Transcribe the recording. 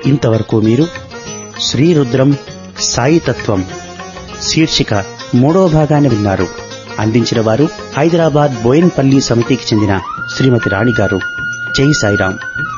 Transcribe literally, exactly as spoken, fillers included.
ఇంతవరకు మీరు శ్రీరుద్రం సాయితత్వం శీర్షిక మూడో భాగాన్ని విన్నారు. అందించిన వారు హైదరాబాద్ బోయన్పల్లి సమితికి చెందిన శ్రీమతి రాణి గారు. జై సాయిరాం.